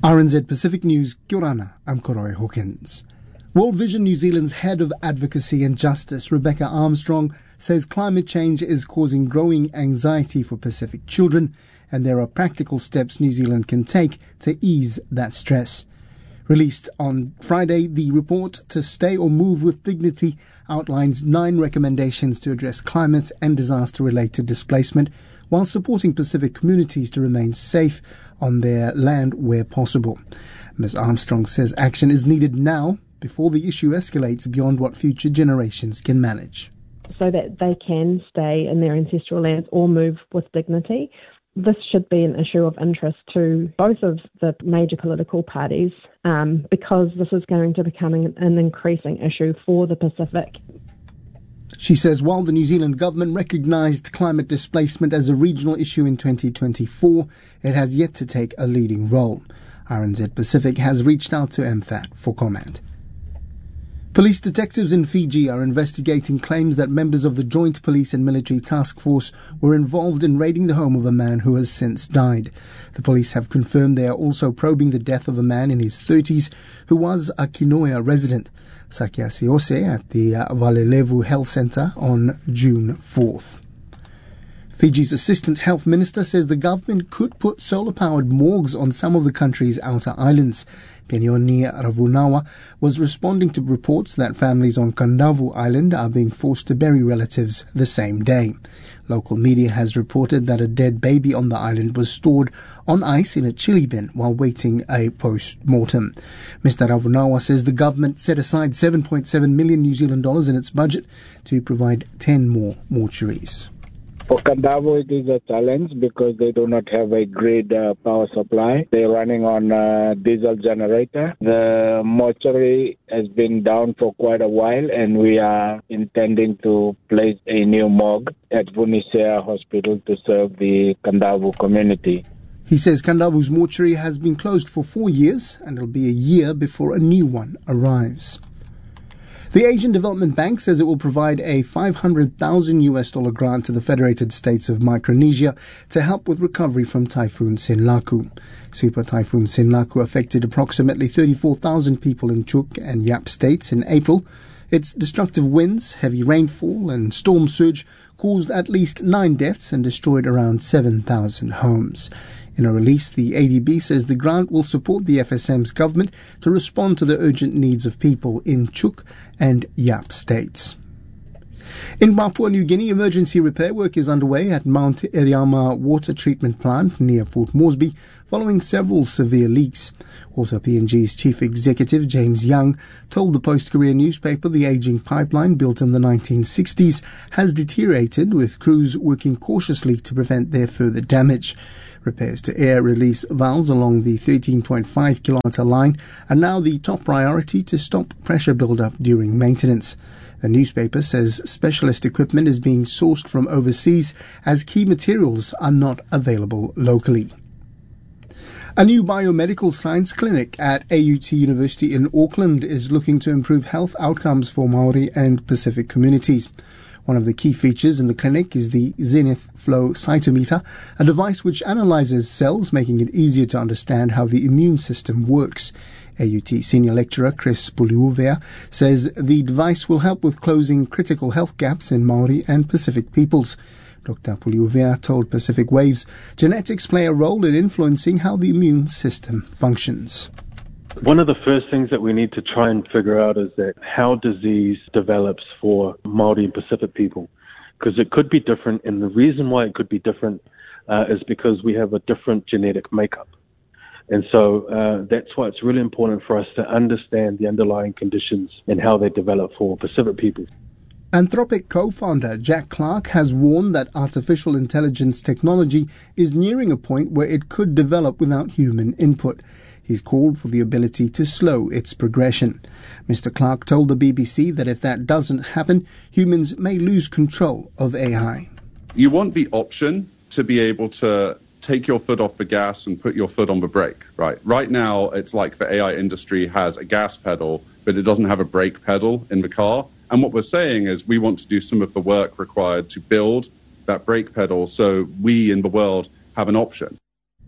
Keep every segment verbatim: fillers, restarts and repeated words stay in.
R N Z Pacific News, Kia ora, I'm Koroi Hawkins. World Vision New Zealand's head of advocacy and justice, Rebecca Armstrong, says climate change is causing growing anxiety for Pacific children, and there are practical steps New Zealand can take to ease that stress. Released on Friday, the report To Stay or Move with Dignity outlines nine recommendations to address climate and disaster-related displacement while supporting Pacific communities to remain safe on their land where possible. Miz Armstrong says action is needed now before the issue escalates beyond what future generations can manage. So that they can stay in their ancestral lands or move with dignity. This should be an issue of interest to both of the major political parties um, because this is going to become an increasing issue for the Pacific. She says while the New Zealand government recognised climate displacement as a regional issue in twenty twenty-four, it has yet to take a leading role. R N Z Pacific has reached out to M F A T for comment. Police detectives in Fiji are investigating claims that members of the Joint Police and Military Task Force were involved in raiding the home of a man who has since died. The police have confirmed they are also probing the death of a man in his thirties who was a Kinoia resident. Sakia Siose at the uh, Valelevu Health Centre on June fourth. Fiji's Assistant Health Minister says the government could put solar-powered morgues on some of the country's outer islands. Peonioni Ravunawa was responding to reports that families on Kandavu Island are being forced to bury relatives the same day. Local media has reported that a dead baby on the island was stored on ice in a chili bin while waiting a post-mortem. Mister Ravunawa says the government set aside seven point seven million New Zealand dollars in its budget to provide ten more mortuaries. For Kandavu, it is a challenge because they do not have a grid uh, power supply. They're running on a diesel generator. The mortuary has been down for quite a while, and we are intending to place a new morgue at Vunisea Hospital to serve the Kandavu community. He says Kandavu's mortuary has been closed for four years, and it'll be a year before a new one arrives. The Asian Development Bank says it will provide a five hundred thousand US dollar grant to the Federated States of Micronesia to help with recovery from Typhoon Sinlaku. Super Typhoon Sinlaku affected approximately thirty-four thousand people in Chuuk and Yap states in April. Its destructive winds, heavy rainfall and storm surge caused at least nine deaths and destroyed around seven thousand homes. In a release, the A D B says the grant will support the F S M's government to respond to the urgent needs of people in Chuuk and Yap states. In Papua New Guinea, emergency repair work is underway at Mount Eriama Water Treatment Plant near Port Moresby following several severe leaks. Also, P N G's chief executive, James Young, told the Post-Courier newspaper the aging pipeline built in the nineteen sixties has deteriorated, with crews working cautiously to prevent their further damage. Repairs to air release valves along the thirteen point five kilometre line are now the top priority to stop pressure build-up during maintenance. The newspaper says specialist equipment is being sourced from overseas as key materials are not available locally. A new biomedical science clinic at A U T University in Auckland is looking to improve health outcomes for Maori and Pacific communities. One of the key features in the clinic is the Zenith Flow Cytometer, a device which analyzes cells, making it easier to understand how the immune system works. A U T senior lecturer Chris Puliuvea says the device will help with closing critical health gaps in Maori and Pacific peoples. Doctor Puliuvea told Pacific Waves genetics play a role in influencing how the immune system functions. One of the first things that we need to try and figure out is that how disease develops for Māori and Pacific people, because it could be different, and the reason why it could be different uh, is because we have a different genetic makeup. And so uh, that's why it's really important for us to understand the underlying conditions and how they develop for Pacific people. Anthropic co-founder Jack Clark has warned that artificial intelligence technology is nearing a point where it could develop without human input. He's called for the ability to slow its progression. Mister Clark told the B B C that if that doesn't happen, humans may lose control of A I. You want the option to be able to take your foot off the gas and put your foot on the brake, right? Right now, it's like the A I industry has a gas pedal, but it doesn't have a brake pedal in the car. And what we're saying is we want to do some of the work required to build that brake pedal so we in the world have an option.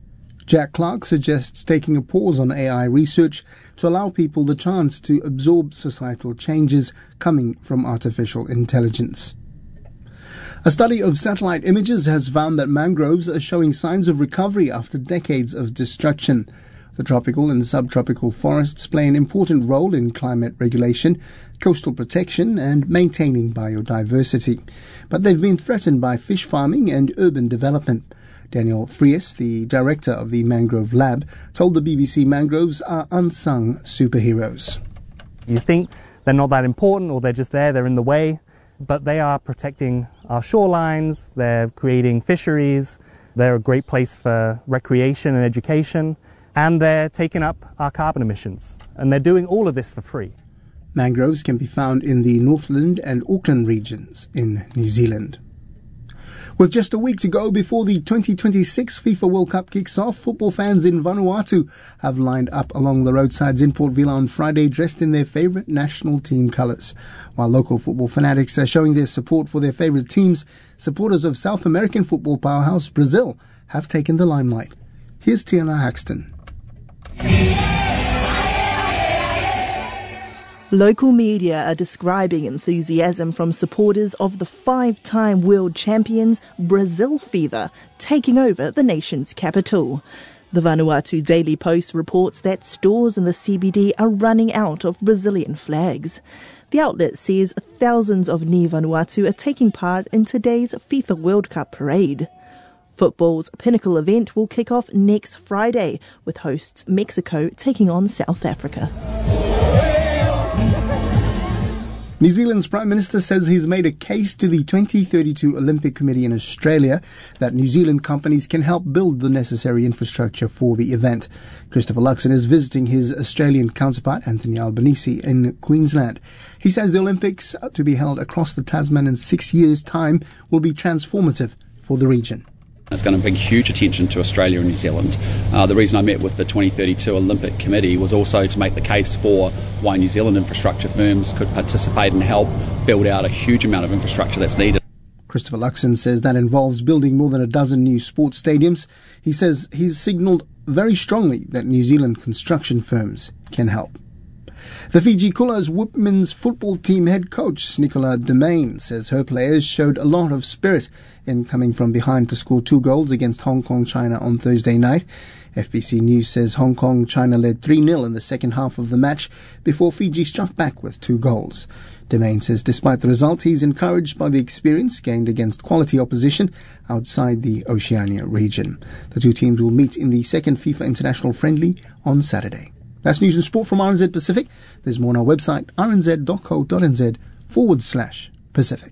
Jack Clark suggests taking a pause on A I research to allow people the chance to absorb societal changes coming from artificial intelligence. A study of satellite images has found that mangroves are showing signs of recovery after decades of destruction. The tropical and subtropical forests play an important role in climate regulation, coastal protection and maintaining biodiversity. But they've been threatened by fish farming and urban development. Daniel Frias, the director of the Mangrove Lab, told the B B C mangroves are unsung superheroes. You think they're not that important or they're just there, they're in the way, but they are protecting our shorelines, they're creating fisheries, they're a great place for recreation and education, and they're taking up our carbon emissions. And they're doing all of this for free. Mangroves can be found in the Northland and Auckland regions in New Zealand. With just a week to go before the twenty twenty-six FIFA World Cup kicks off, football fans in Vanuatu have lined up along the roadsides in Port Vila on Friday dressed in their favourite national team colours. While local football fanatics are showing their support for their favourite teams, supporters of South American football powerhouse Brazil have taken the limelight. Here's Tiana Haxton. Local media are describing enthusiasm from supporters of the five-time world champions Brazil fever taking over the nation's capital. The Vanuatu Daily Post reports that stores in the C B D are running out of Brazilian flags. The outlet says thousands of Ni Vanuatu are taking part in today's FIFA World Cup parade. Football's pinnacle event will kick off next Friday, with hosts Mexico taking on South Africa. New Zealand's Prime Minister says he's made a case to the twenty thirty-two Olympic Committee in Australia that New Zealand companies can help build the necessary infrastructure for the event. Christopher Luxon is visiting his Australian counterpart, Anthony Albanese, in Queensland. He says the Olympics, to be held across the Tasman in six years' time, will be transformative for the region. It's going to bring huge attention to Australia and New Zealand. Uh, the reason I met with the twenty thirty-two Olympic Committee was also to make the case for why New Zealand infrastructure firms could participate and help build out a huge amount of infrastructure that's needed. Christopher Luxon says that involves building more than a dozen new sports stadiums. He says he's signalled very strongly that New Zealand construction firms can help. The Fiji Kulas women's football team head coach, Nicola Demain, says her players showed a lot of spirit in coming from behind to score two goals against Hong Kong China on Thursday night. F B C News says Hong Kong China led three nil in the second half of the match before Fiji struck back with two goals. Demain says despite the result, he's encouraged by the experience gained against quality opposition outside the Oceania region. The two teams will meet in the second FIFA International Friendly on Saturday. That's news and sport from R N Z Pacific. There's more on our website, rnz.co.nz forward slash Pacific.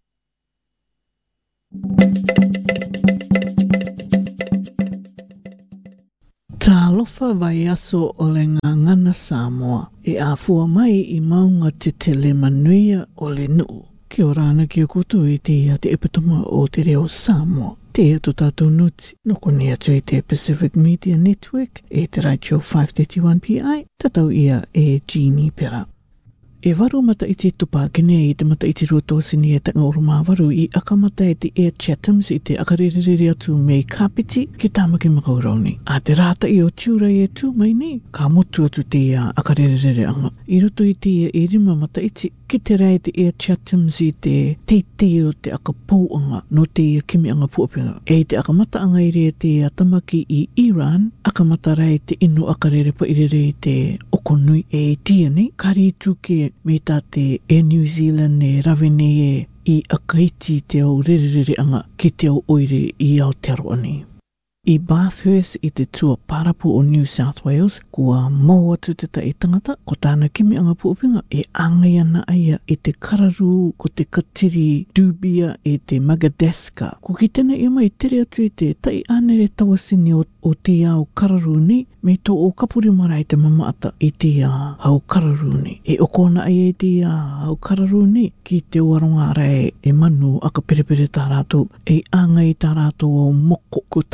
Talofa vai aso o le ngangana Samoa e afua mai I maunga te tele manuia o le nuu. Ki o rana ki o kutu I te ia te epatuma o te reo Samoa. Te atu tātou nuti, noko ni atu I te Pacific Media Network, e te Raicho five thirty-one P I, tatau ia e Jeannie Pera. E waru mata I te tupa kene I te mata I te roto sini e tanga oruma waru I akamata e te Air Chathams I te akarerere atu mei kapiti ki tāmaki makauroni. A te rata I o tiurai e tū mai ni, ka motu atu te ia akarerere anga. I roto I te ia e rima mata iti, ki te rai te Air Chathams I te teitei o te akapouanga no te ia kimi anga puapinga. E te akamata anga I rea te ia tamaki I Iran, akamata rai te inu akarere pa I re te okonui e tia nei, kari tuke me tā te e New Zealand e rawene e I akaiti te au rerere anga ki te au oire I Aotearoa. I Bathurst I te tua parapu o New South Wales, kua mau atu te tai tangata, ko tāna kimi anga puopinga e angai ana aia I te kararu ko te katiri Dubia e te Madagascar. Ko ki tēnā ia mai tere atu I te tai anere tawasini o, o te au kararu ni, me tō o kapuri mara I te mamaata I te au kararu ni. E okona aia I te au kararu ni, ki te uaronga rai e manu aka perepere tā rātou, e angai tā rātou o moko, ko tāmanako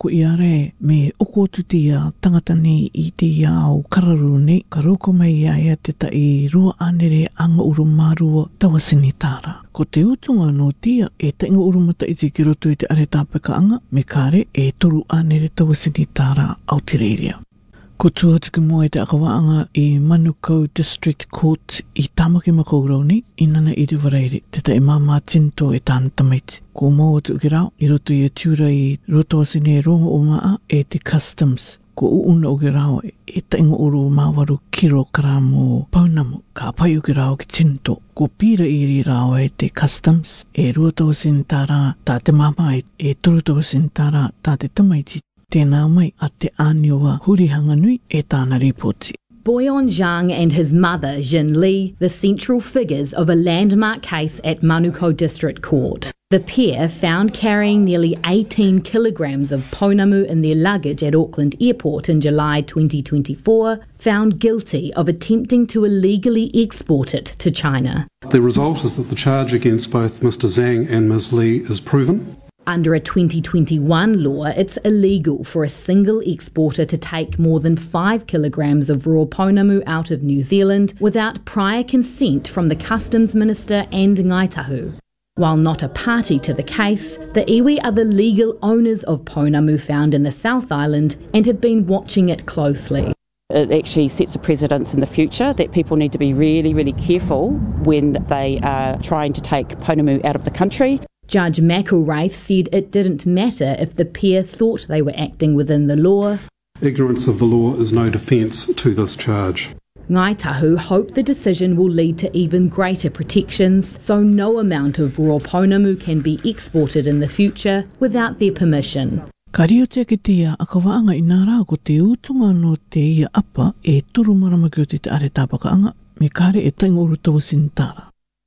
ko i are me oko tutia tangata nei i te iau kararu nei ka roko mai ia ea te ta i rua anere anga urumarua tawasini tāra. Ko te utunga no tia e ta inga urumata i te kiroto i te are tāpekaanga me kare e toru anere tawasini tāra Aotearoa. Ko tua tuku mua i te akawaanga i Manukau District Court i Tamaki Makaurau ni i nana i te whareire te ta e mama tinto e tāna tamaiti. Ko mau atu ki rao i roto i a tura i roto asine e rongo o maa e te customs. Ko uuna o ki rao e ta ingo uru o mawaru kiro karamo paunamu ka pai o ki rao ki tinto. Ko pira i ri rao e te customs e roto asine tāra tā te mama e toruto asine tāra tā te tamaiti. Tēnā mai a te āniwa hurihanga nui e tāna ripoti. Boyan Zhang and his mother, Jin Li, the central figures of a landmark case at Manukau District Court. The pair, found carrying nearly eighteen kilograms of pounamu in their luggage at Auckland Airport in July twenty twenty-four, found guilty of attempting to illegally export it to China. The result is that the charge against both Mister Zhang and Miz Li is proven. Under a twenty twenty-one law, it's illegal for a single exporter to take more than five kilograms of raw pounamu out of New Zealand without prior consent from the Customs Minister and Ngāi Tahu. While not a party to the case, the iwi are the legal owners of pounamu found in the South Island and have been watching it closely. It actually sets a precedence in the future that people need to be really, really careful when they are trying to take pounamu out of the country. Judge McElwraith said it didn't matter if the pair thought they were acting within the law. Ignorance of the law is no defence to this charge. Ngāi Tahu hope the decision will lead to even greater protections, so no amount of raw pounamu can be exported in the future without their permission. Ka rio te ki tia akawaanga i nā rā ko te utunga no te ia apa e turu maramaki o te te are tāpakaanga me kare e tainga uru tawasini tāra.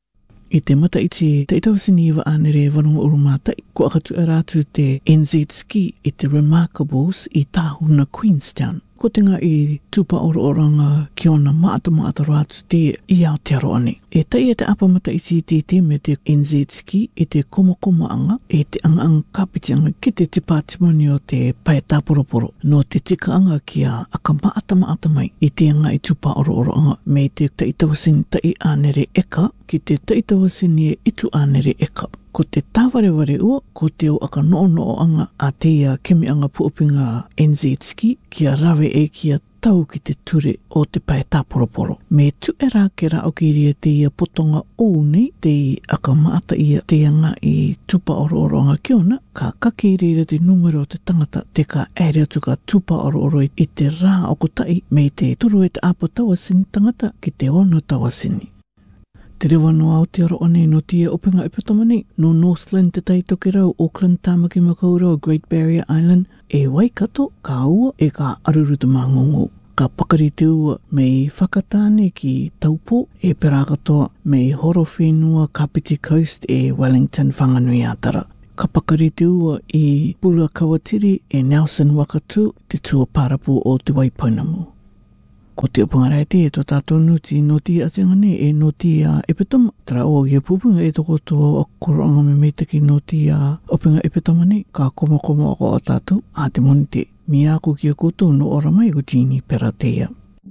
I te mata iti te itawasini iwa anere warunga urumātai, ko akatu e rātu te N Z Ski i te Remarkables i Tāhuna Queenstown. Ko te ngā i tupa oro oranga ki ona maata maata rātu te i Aotearoa ni. E tai e te apa mata iti te te me te N Z Ski i te komakoma anga, e te anga anga kapiti anga ki te te pātimoni o te pae tāporoporo. No te tika anga ki a aka maata maata mai i te anga i tupa oro oro anga me te te itawasini tai anere eka ki te te itawasini e itu anere eka. Ko te tāwareware ua, ko te o aka noono anga a te ia kemi anga puupinga N Z Ski ki a rawe e ki a tau ki te ture o te pae tāporoporo. Me tu e rā ke rā o ki ria te ia potonga o nei, te aka maata ia te anga i tupa oro oro anga ki ona, ka kake reira te numero o te tangata te ka ere atu ka tupa oro oro i te rā o kotai me te turu e te apo tawasini tangata ki te ono tawasini. Te rewa no Aotearoa nei no tia opinga ipatomani no Northland te taitoke rau Auckland Tāmaki Makaurau Great Barrier Island e waikato ka ua e ka aruruta mangongo. Ka pakari te ua mei whakatāne ki Taupo e peragatoa mei Horowhenua Kapiti Coast e Wellington Whanganui Atara. Ka pakari te ua i Pula Kawatiri e Nelson Wakatu te tua parapu o te Waipounamu. Ko te upungarai te e tō tātou nuti no ti atengane e no ti a epitoma. Tara o ia pupunga e toko tō a koroanga me meitaki no ti a opinga epitomane ka koma koma o a tātou a te moni te miako ki a koutou no ora mai ko Jeannie Peratea.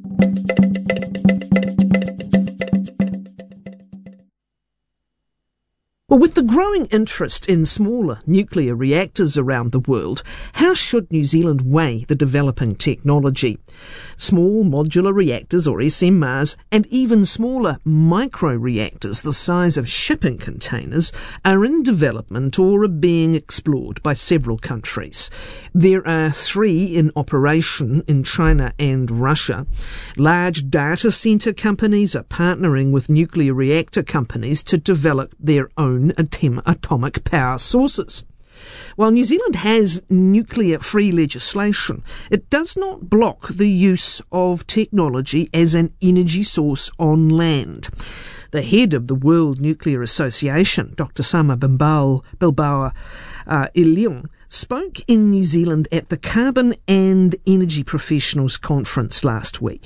Well, with the growing interest in smaller nuclear reactors around the world, how should New Zealand weigh the developing technology? Small modular reactors, or S M Rs, and even smaller micro-reactors the size of shipping containers are in development or are being explored by several countries. There are three in operation in China and Russia. Large data centre companies are partnering with nuclear reactor companies to develop their own atomic power sources. While New Zealand has nuclear-free legislation, it does not block the use of technology as an energy source on land. The head of the World Nuclear Association, Doctor Sama Bilbao, Bilbao uh, Ilion, spoke in New Zealand at the Carbon and Energy Professionals Conference last week.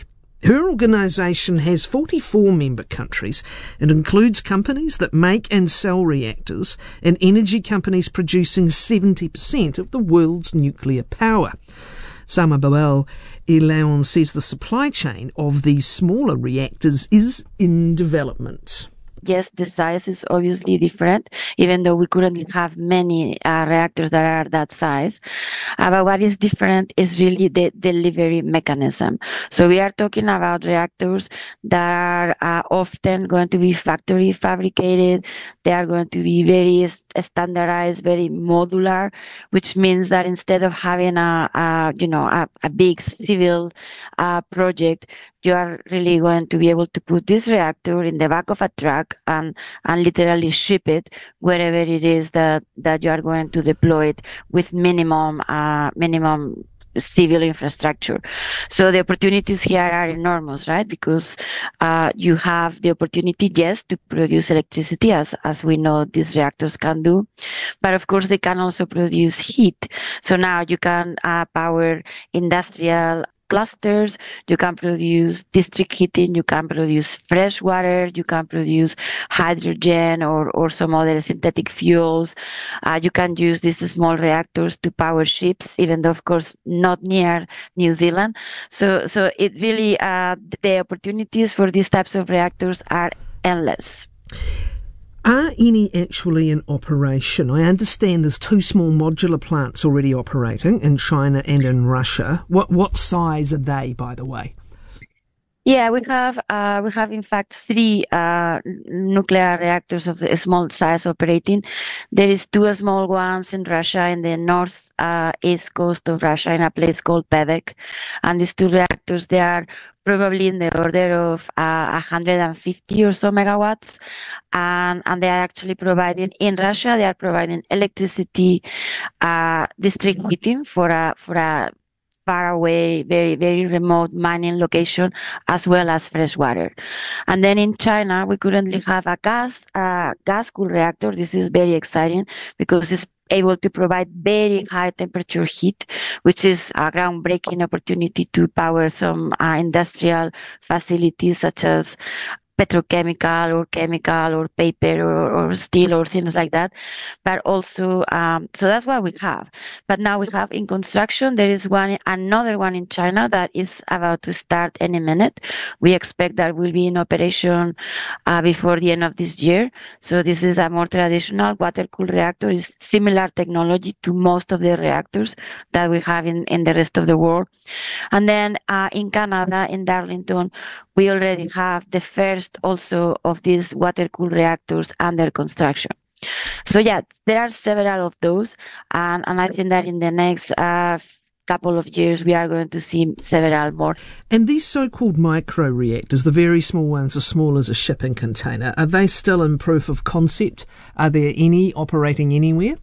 Her organisation has forty-four member countries and includes companies that make and sell reactors and energy companies producing seventy percent of the world's nuclear power. Sama Boel Ilaon says the supply chain of these smaller reactors is in development. Yes, the size is obviously different, even though we currently have many uh, reactors that are that size. Uh, but what is different is really the delivery mechanism. So we are talking about reactors that are uh, often going to be factory fabricated. They are going to be very standardized, very modular, which means that instead of having a, a you know, a, a big civil uh, project, you are really going to be able to put this reactor in the back of a truck and, and literally ship it wherever it is that, that you are going to deploy it with minimum, uh, minimum civil infrastructure. So the opportunities here are enormous, right? Because uh, you have the opportunity, yes, to produce electricity, as, as we know these reactors can do. But of course, they can also produce heat. So now you can uh, power industrial clusters, you can produce district heating, you can produce fresh water, you can produce hydrogen or, or some other synthetic fuels. Uh, you can use these small reactors to power ships, even though, of course, not near New Zealand. So, so it really, uh, the opportunities for these types of reactors are endless. Are any actually in operation? I understand there's two small modular plants already operating in China and in Russia. What what size are they, by the way? Yeah, we have uh, we have in fact three uh, nuclear reactors of a small size operating. There is two small ones in Russia, in the north uh, east coast of Russia, in a place called Pevek, and these two reactors, they are probably in the order of uh, one hundred fifty or so megawatts, and and they are actually providing in Russia. They are providing electricity, uh, district heating for a for a far away, very, very remote mining location, as well as fresh water. And then in China, we currently have a gas, uh, gas cooled reactor. This is very exciting because it's able to provide very high temperature heat, which is a groundbreaking opportunity to power some uh, industrial facilities such as petrochemical or chemical or paper or, or steel or things like that. But also, um, so that's what we have. But now we have in construction, there is one, another one in China that is about to start any minute. We expect that will be in operation uh, before the end of this year. So this is a more traditional water-cooled reactor. It's similar technology to most of the reactors that we have in, in the rest of the world. And then uh, in Canada, in Darlington, we already have the first also of these water-cooled reactors under construction. So yeah, there are several of those, and, and I think that in the next uh, couple of years we are going to see several more. And these so-called micro-reactors, the very small ones as small as a shipping container, are they still in proof of concept? Are there any operating anywhere?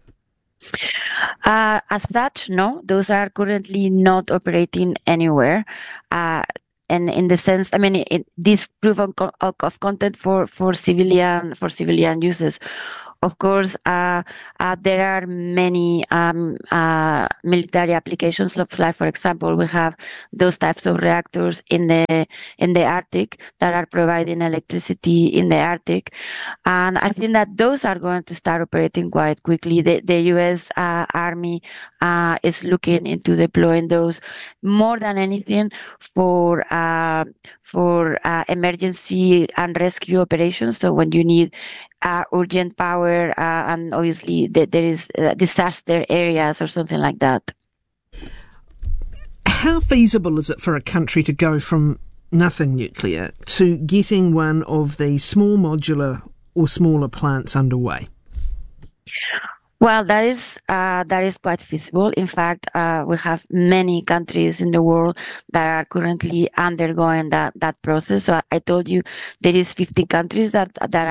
Uh, as such, no. Those are currently not operating anywhere. Uh, And in the sense, I mean, it, this proof of, of content for, for civilian for civilian uses. Of course, uh, uh, there are many um, uh, military applications. Like, for example, we have those types of reactors in the in the Arctic that are providing electricity in the Arctic, and I think that those are going to start operating quite quickly. The, the U S uh, Army uh, is looking into deploying those more than anything for uh, for uh, emergency and rescue operations. So when you need Uh, urgent power, uh, and obviously th- there is uh, disaster areas or something like that. How feasible is it for a country to go from nothing nuclear to getting one of the small modular or smaller plants underway? Well, that is uh, that is quite feasible. In fact, uh, we have many countries in the world that are currently undergoing that, that process. So I told you there is fifty countries that that are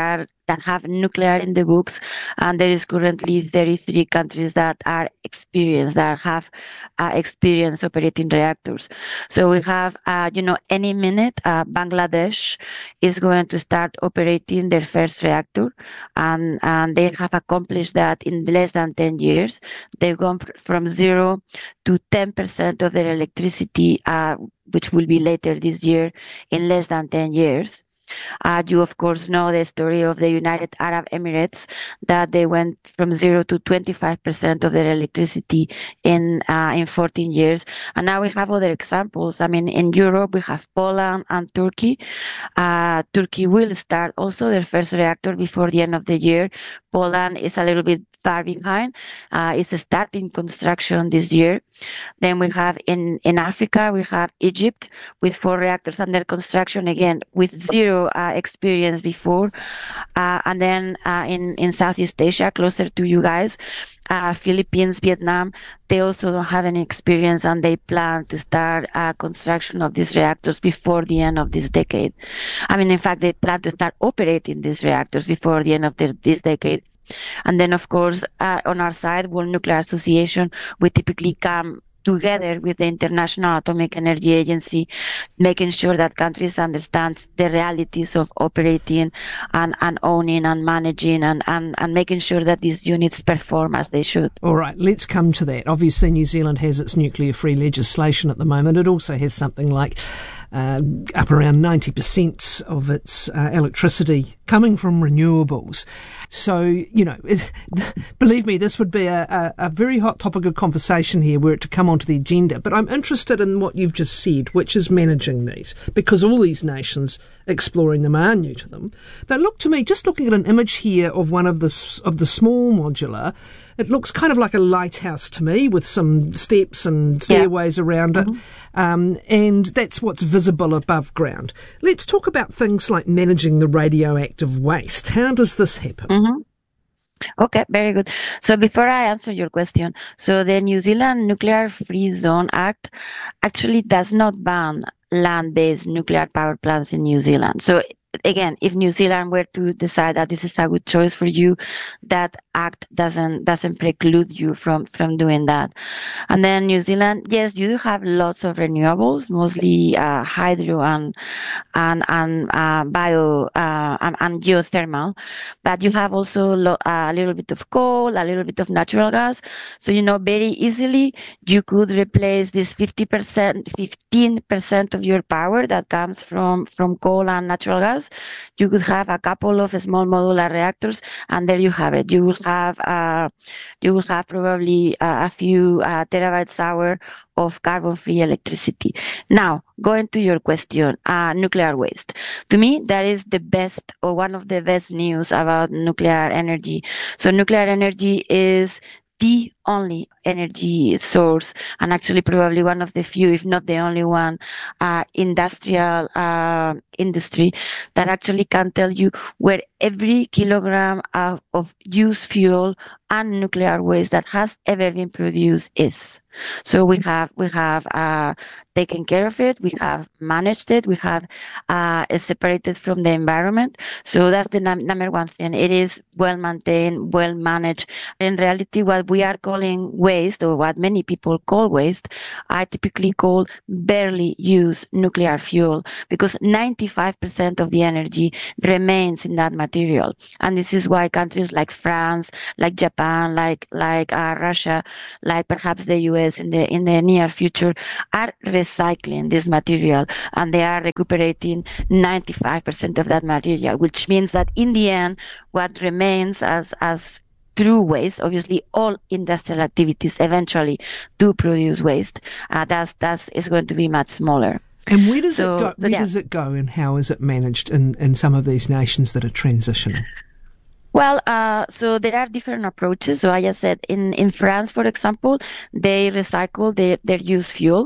that have nuclear in the books, and there is currently thirty-three countries that are experienced, that have uh, experience operating reactors. So we have, uh, you know, any minute, uh, Bangladesh is going to start operating their first reactor, and, and they have accomplished that in less than ten years. They've gone from zero to ten percent of their electricity, uh, which will be later this year, in less than ten years. Uh, you, of course, know the story of the United Arab Emirates, that they went from zero to twenty-five percent of their electricity in uh, in fourteen years. And now we have other examples. I mean, in Europe, we have Poland and Turkey. Uh, Turkey will start also their first reactor before the end of the year. Poland is a little bit far behind. Uh, it's starting construction this year. Then we have in, in Africa, we have Egypt with four reactors under construction, again, with zero uh, experience before. Uh, and then uh, in, in Southeast Asia, closer to you guys, uh, Philippines, Vietnam, they also don't have any experience, and they plan to start uh, construction of these reactors before the end of this decade. I mean, in fact, they plan to start operating these reactors before the end of the, this decade. And then, of course, uh, on our side, World Nuclear Association, we typically come together with the International Atomic Energy Agency, making sure that countries understand the realities of operating and, and owning and managing and, and, and making sure that these units perform as they should. All right, let's come to that. Obviously, New Zealand has its nuclear-free legislation at the moment. It also has something like Uh, up around ninety percent of its uh, electricity coming from renewables. So, you know, it, believe me, this would be a, a, a very hot topic of conversation here were it to come onto the agenda. But I'm interested in what you've just said, which is managing these, because all these nations exploring them are new to them. They look to me, just looking at an image here of one of the, of the small modular, it looks kind of like a lighthouse to me with some steps and stairways yeah. around it. Mm-hmm. Um, and that's what's visible above ground. Let's talk about things like managing the radioactive waste. How does this happen? Mm-hmm. Okay, very good. So before I answer your question, so the New Zealand Nuclear Free Zone Act actually does not ban land-based nuclear power plants in New Zealand. So again, if New Zealand were to decide that this is a good choice for you, that act doesn't doesn't preclude you from, from doing that. And then New Zealand, yes, you do have lots of renewables, mostly uh, hydro and and and uh, bio uh, and, and geothermal, but you have also lo- a little bit of coal, a little bit of natural gas. So you know very easily you could replace this fifty percent, fifteen percent of your power that comes from from coal and natural gas. You could have a couple of small modular reactors, and there you have it. You will have, uh, you will have probably uh, a few uh, terabytes hour of carbon-free electricity. Now, going to your question, uh, nuclear waste. To me, that is the best or one of the best news about nuclear energy. So, nuclear energy is the only energy source, and actually probably one of the few, if not the only one, uh, industrial uh, industry that actually can tell you where every kilogram of, of used fuel and nuclear waste that has ever been produced is. So we have we have uh, taken care of it, we have managed it, we have uh, separated from the environment. So that's the num- number one thing. It is well maintained, well managed. In reality, what we are calling waste, or what many people call waste, I typically call barely used nuclear fuel, because ninety-five percent of the energy remains in that material. And this is why countries like France, like Japan, like like uh, Russia, like perhaps the U S in the in the near future are recycling this material, and they are recuperating ninety-five percent of that material, which means that in the end, what remains as as true waste, obviously all industrial activities eventually do produce waste, uh, that's that's is going to be much smaller. And where does so, it go? Where yeah. does it go, and how is it managed in, in some of these nations that are transitioning? Well, uh, so there are different approaches. So I just said in, in France, for example, they recycle their, their used fuel,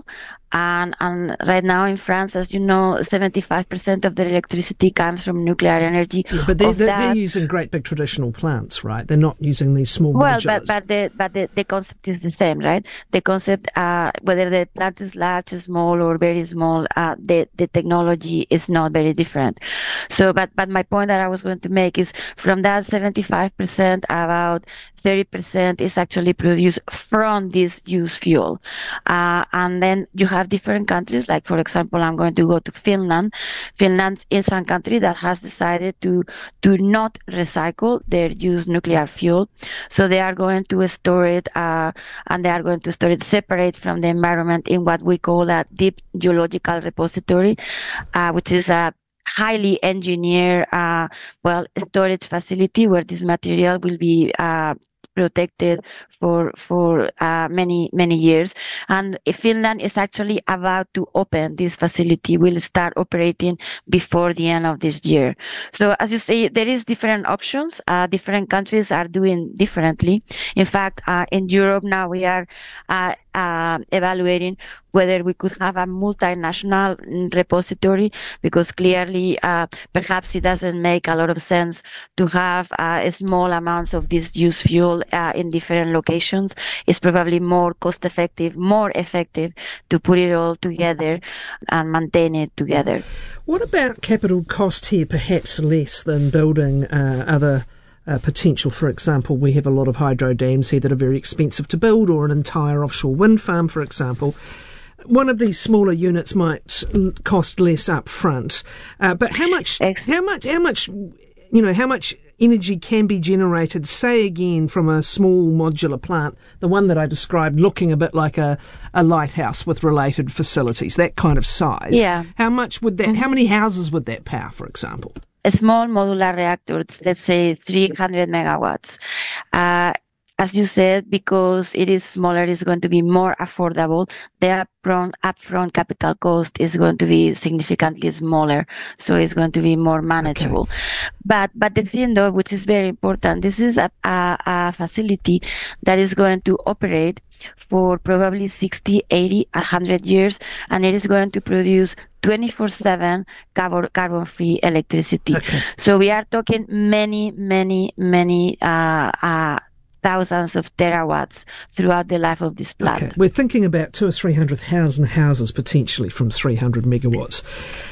And, and right now in France, as you know, seventy-five percent of their electricity comes from nuclear energy. Yeah, but they're, they're, that, they're using great big traditional plants, right? They're not using these small well, modulars. but but the but the, the concept is the same, right? The concept, uh, whether the plant is large, small, or very small, uh, the the technology is not very different. So, but but my point that I was going to make is from that seventy-five percent, about thirty percent is actually produced from this used fuel, uh, and then you have different countries. Like, for example, I'm going to go to Finland. Finland is a country that has decided to do not recycle their used nuclear fuel, so they are going to store it, uh, and they are going to store it separate from the environment in what we call a deep geological repository, uh, which is a highly engineered, uh, well, storage facility where this material will be uh, protected for for uh, many many years. And Finland is actually about to open this facility. Will start operating before the end of this year. So as you say, there is different options. Uh, different countries are doing differently. In fact, uh, in Europe now we are uh, uh, evaluating whether we could have a multinational repository, because clearly uh, perhaps it doesn't make a lot of sense to have uh, small amounts of this used fuel uh, in different locations. It's probably more cost effective, more effective to put it all together and maintain it together. What about capital cost here, perhaps less than building uh, other Uh, potential? For example, we have a lot of hydro dams here that are very expensive to build, or an entire offshore wind farm, for example. One of these smaller units might l- cost less up front, uh, but how much, how much, how much, you know, how much energy can be generated, say again, from a small modular plant, the one that I described, looking a bit like a, a lighthouse with related facilities, that kind of size. Yeah. How much would that? Mm-hmm. How many houses would that power, for example? A small modular reactor, let's say three hundred megawatts. Uh, as you said, because it is smaller, it's going to be more affordable. The upfront, upfront capital cost is going to be significantly smaller, so it's going to be more manageable. Okay. But but the thing, though, which is very important, this is a, a, a facility that is going to operate for probably sixty, eighty, one hundred years, and it is going to produce twenty-four seven carbon, carbon-free electricity. Okay. So we are talking many, many, many uh, uh, thousands of terawatts throughout the life of this plant. Okay. We're thinking about two or three hundred thousand houses potentially from three hundred megawatts.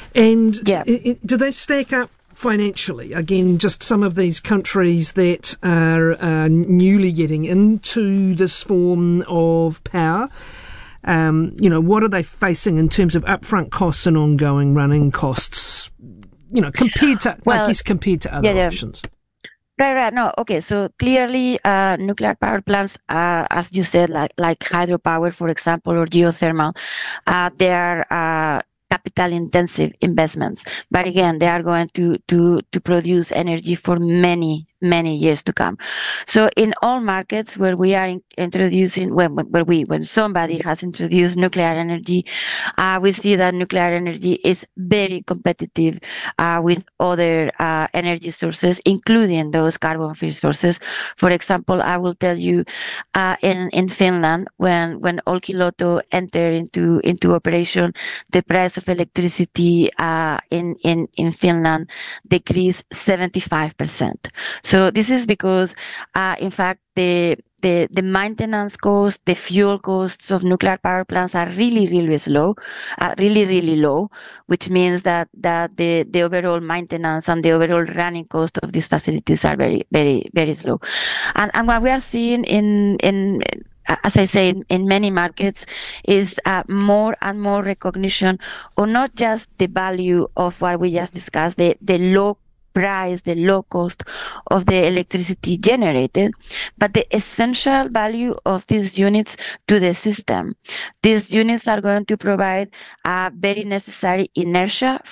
And yeah. it, it, do they stack up financially? Again, just some of these countries that are uh, newly getting into this form of power. Um, you know, what are they facing in terms of upfront costs and ongoing running costs, you know, compared to, well, I guess, compared to other yeah, yeah. options? Right, right. No, okay. So clearly, uh, nuclear power plants, uh, as you said, like, like hydropower, for example, or geothermal, uh, they are, uh, capital intensive investments. But again, they are going to, to, to produce energy for many, many years to come. So in all markets where we are in, introducing, when, where we, when somebody has introduced nuclear energy, uh, we see that nuclear energy is very competitive, uh, with other, uh, energy sources, including those carbon-free sources. For example, I will tell you, uh, in, in Finland, when, when Olkiluoto entered into, into operation, the price of electricity, uh, in, in, in Finland decreased seventy-five percent. So this is because, uh, in fact, the, the the maintenance costs, the fuel costs of nuclear power plants are really, really low, uh, really, really low, which means that, that the, the overall maintenance and the overall running cost of these facilities are very, very, very low. And, and what we are seeing in, in, as I say, in, in many markets, is uh, more and more recognition of not just the value of what we just discussed, the, the low price, the low cost of the electricity generated, but the essential value of these units to the system. These units are going to provide a very necessary inertia